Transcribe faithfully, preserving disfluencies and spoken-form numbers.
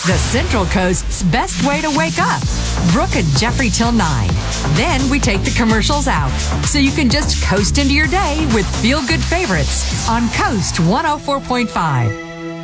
the Central Coast's best way to wake up. Brooke and Jeffrey till nine. Then we take the commercials out, so you can just coast into your day with feel-good favorites on Coast one oh four point five.